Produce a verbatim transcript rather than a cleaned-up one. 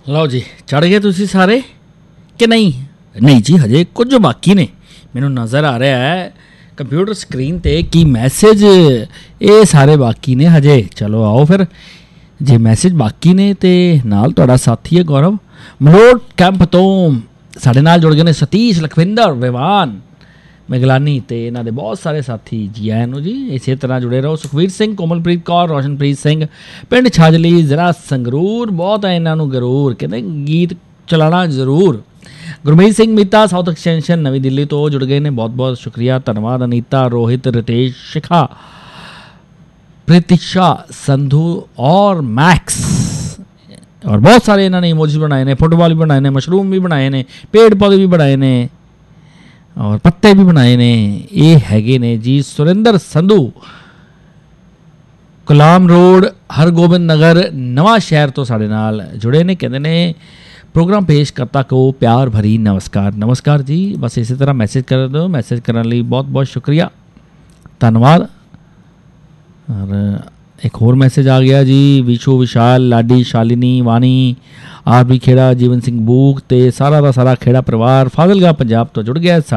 ਲਓ ਜੀ, ਚੜ੍ਹ ਗਏ ਤੁਸੀਂ ਸਾਰੇ ਕਿ ਨਹੀਂ? ਨਹੀਂ ਜੀ, ਹਜੇ ਕੁਝ ਬਾਕੀ ਨੇ। ਮੈਨੂੰ ਨਜ਼ਰ ਆ ਰਿਹਾ ਹੈ ਕੰਪਿਊਟਰ ਸਕਰੀਨ 'ਤੇ ਕਿ ਮੈਸੇਜ ਇਹ ਸਾਰੇ ਬਾਕੀ ਨੇ ਹਜੇ। ਚਲੋ ਆਓ ਫਿਰ, ਜੇ ਮੈਸੇਜ ਬਾਕੀ ਨੇ ਅਤੇ ਨਾਲ ਤੁਹਾਡਾ ਸਾਥੀ ਹੈ ਗੌਰਵ ਮਲੋਟ ਕੈਂਪ ਤੋਂ ਸਾਡੇ ਨਾਲ ਜੁੜ ਗਏ ਨੇ ਸਤੀਸ਼, ਲਖਵਿੰਦਰ, ਵਿਵਾਨ, ਮੈਗਲਾਨੀ ਅਤੇ ਇਹਨਾਂ ਦੇ ਬਹੁਤ ਸਾਰੇ ਸਾਥੀ। ਜੀ ਆਇਆਂ ਨੂੰ ਜੀ, ਇਸੇ ਤਰ੍ਹਾਂ ਜੁੜੇ ਰਹੋ। ਸੁਖਵੀਰ ਸਿੰਘ, ਕੋਮਲਪ੍ਰੀਤ ਕੌਰ, ਰੋਸ਼ਨਪ੍ਰੀਤ ਸਿੰਘ, ਪਿੰਡ ਛਾਜਲੀ, ਜ਼ਿਲ੍ਹਾ ਸੰਗਰੂਰ। ਬਹੁਤ ਹੈ ਇਹਨਾਂ ਨੂੰ ਗਰੂਰ, ਕਹਿੰਦੇ ਗੀਤ ਚਲਾਉਣਾ ਜ਼ਰੂਰ। ਗੁਰਮੀਤ ਸਿੰਘ ਮੀਤਾ, ਸਾਊਥ ਐਕਸਟੈਂਸ਼ਨ, ਨਵੀਂ ਦਿੱਲੀ ਤੋਂ ਜੁੜ ਗਏ ਨੇ। ਬਹੁਤ ਬਹੁਤ ਸ਼ੁਕਰੀਆ, ਧੰਨਵਾਦ। ਅਨੀਤਾ, ਰੋਹਿਤ, ਰਿਤੇਸ਼, ਸ਼ਿਖਾ, ਪ੍ਰੀਤਿਸ਼ਾ, ਸੰਧੂ ਔਰ ਮੈਕਸ ਔਰ ਬਹੁਤ ਸਾਰੇ ਇਹਨਾਂ ਨੇ ਇਮੋਜੀ ਬਣਾਏ ਨੇ, ਫੁੱਟਬਾਲ ਵੀ ਬਣਾਏ ਨੇ, ਮਸ਼ਰੂਮ ਵੀ ਬਣਾਏ ਨੇ, ਪੇੜ ਪੌਦੇ ਵੀ ਬਣਾਏ ਨੇ ਔਰ ਪੱਤੇ ਵੀ ਬਣਾਏ ਨੇ। ਇਹ ਹੈਗੇ ਨੇ ਜੀ ਸੁਰਿੰਦਰ ਸੰਧੂ, ਗੁਲਾਮ ਰੋਡ, ਹਰਗੋਬਿੰਦ ਨਗਰ, ਨਵਾਂ ਸ਼ਹਿਰ ਤੋਂ ਸਾਡੇ ਨਾਲ ਜੁੜੇ ਨੇ। ਕਹਿੰਦੇ ਨੇ ਪ੍ਰੋਗਰਾਮ ਪੇਸ਼ ਕਰਤਾ ਕੋ ਪਿਆਰ ਭਰੀ ਨਮਸਕਾਰ। ਨਮਸਕਾਰ ਜੀ, ਬਸ ਇਸੇ ਤਰ੍ਹਾਂ ਮੈਸੇਜ ਕਰ ਦਿਓ। ਮੈਸੇਜ ਕਰਨ ਲਈ ਬਹੁਤ ਬਹੁਤ ਸ਼ੁਕਰੀਆ, ਧੰਨਵਾਦ। ਔਰ ਇੱਕ ਹੋਰ ਮੈਸੇਜ ਆ ਗਿਆ ਜੀ, ਵਿਸ਼ੂ, ਵਿਸ਼ਾਲ, ਲਾਡੀ, ਸ਼ਾਲਿਨੀ, ਵਾਨੀ, ਆਰ ਵੀ ਖੇੜਾ, ਜੀਵਨ ਸਿੰਘ ਬੂਕ ਅਤੇ ਸਾਰਾ ਦਾ ਸਾਰਾ ਖੇੜਾ ਪਰਿਵਾਰ ਫਾਜ਼ਿਲਕਾ ਪੰਜਾਬ ਤੋਂ ਜੁੜ ਗਿਆ।